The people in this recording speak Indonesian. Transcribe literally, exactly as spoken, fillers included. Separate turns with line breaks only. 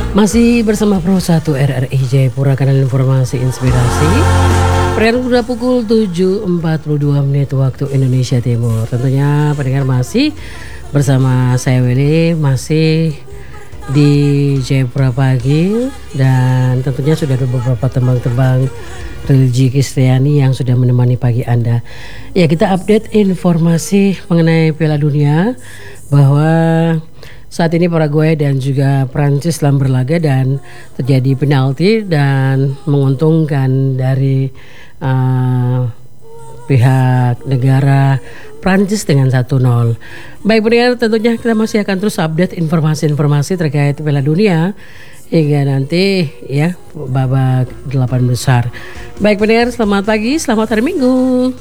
Masih bersama Pro satu R R I Jayapura, kanal informasi inspirasi. Perayaan sudah pukul tujuh empat puluh dua menit waktu Indonesia Timur. Tentunya pendengar masih bersama saya Willy, masih di Jayapura pagi. Dan tentunya sudah ada beberapa tembang-tembang religi Kristiani yang sudah menemani pagi Anda. Ya, kita update informasi mengenai Piala Dunia bahwa saat ini Paraguay dan juga Prancis sedang berlaga dan terjadi penalti dan menguntungkan dari uh, pihak negara Prancis dengan satu nol. Baik pendengar, tentunya kita masih akan terus update informasi-informasi terkait Piala Dunia hingga nanti ya babak delapan besar. Baik pendengar, selamat pagi, selamat hari Minggu.